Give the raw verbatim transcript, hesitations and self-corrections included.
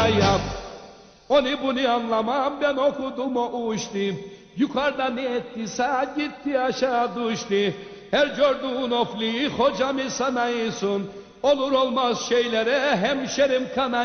da yap. Onu bunu anlamam, ben okudum o uçtu. Yukarıda ne ettiyse gitti aşağı düştü. Her gördüğün ofli hocamı sanayısın. Olur olmaz şeylere hemşerim kanayı.